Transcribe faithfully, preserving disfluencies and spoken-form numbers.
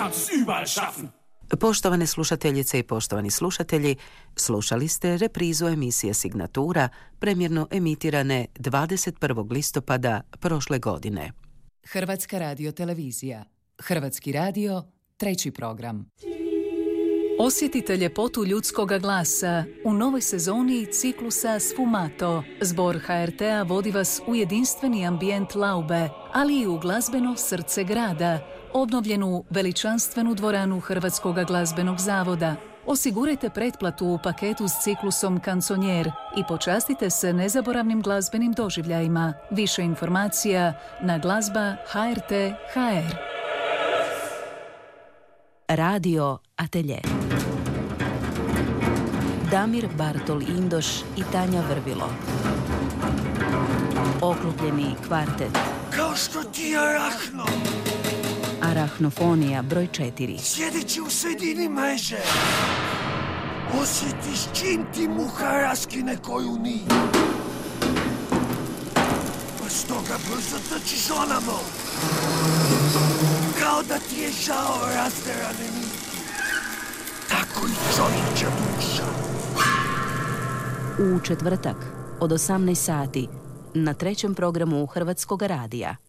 kannst es überall schaffen. Poštovane slušateljice i poštovani slušatelji, slušali ste reprizu emisije Signatura, premjerno emitirane dvadeset prvog listopada prošle godine. Hrvatska radiotelevizija. Hrvatski radio, treći program. Osjetite ljepotu ljudskoga glasa u novoj sezoni ciklusa Sfumato. Zbor ha er te a vodi vas u jedinstveni ambijent Laube, ali i u glazbeno srce grada, obnovljenu veličanstvenu dvoranu Hrvatskog glazbenog zavoda. Osigurajte pretplatu u paketu s ciklusom Kanconier i počastite se nezaboravnim glazbenim doživljajima. Više informacija na glazba ha er te tačka ha er. Radio Atelje. Damir Bartol Indoš i Tanja Vrvilo. Oklopljeni kvartet. Kao što ti je arahno. Arahnofonija broj četiri. Sjedeći u sredini mreže. Osjetiš čim ti muha raskine koju ni. Pa stoga brzo trčiš onamo. Kao da ti je žao razderane niti. Tako i čovječa duša. U četvrtak od osamnaest sati na trećem programu Hrvatskog radija.